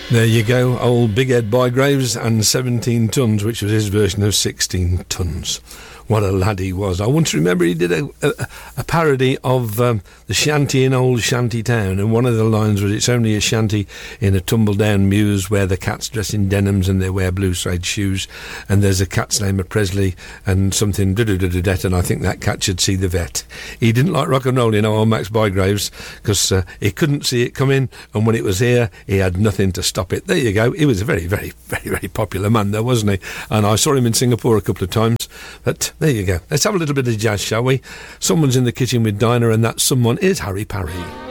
There you go, old Big Ed Bygraves and 17 Tons, which was his version of 16 Tons. What a lad he was. I once remember he did a parody of the shanty in Old Shanty Town, and one of the lines was, "It's only a shanty in a tumble-down mews where the cats dress in denims and they wear blue suede shoes, and there's a cat's name of Presley and something do-do-do-do-det, and I think that cat should see the vet." He didn't like rock and roll, you know, old Max Bygraves, because he couldn't see it coming, and when it was here, he had nothing to stop it. There you go. He was a very, very, very, very popular man, though, wasn't he? And I saw him in Singapore a couple of times, but there you go. Let's have a little bit of jazz, shall we? Someone's in the kitchen with Dinah, and that someone is Harry Parry.